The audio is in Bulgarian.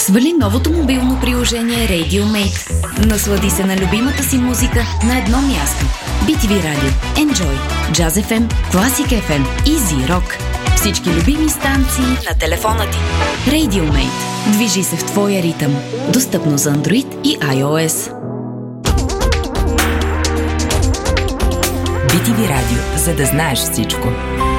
Свали новото мобилно приложение RadioMate. Наслади се на любимата си музика на едно място. BTV Radio, Enjoy, Jazz FM, Classic FM и Z-Rock. Всички любими станции на телефона ти. RadioMate. Движи се в твоя ритъм. Достъпно за Android и iOS. BTV Radio, за да знаеш всичко.